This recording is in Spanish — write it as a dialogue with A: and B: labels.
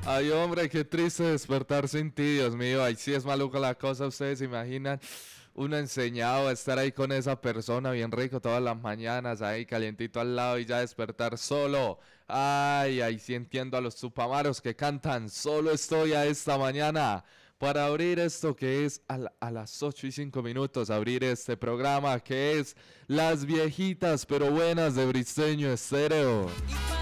A: Ay, hombre, qué triste despertar sin ti, Dios mío. Ay, sí es maluca la cosa, ustedes se imaginan. Uno enseñado a estar ahí con esa persona bien rico todas las mañanas, ahí calientito al lado y ya despertar solo. Ay, ahí sí entiendo a los tupamaros que cantan. Solo estoy a esta mañana para abrir esto que es a las 8:05, abrir este programa que es Las Viejitas pero Buenas de Briseño Estéreo.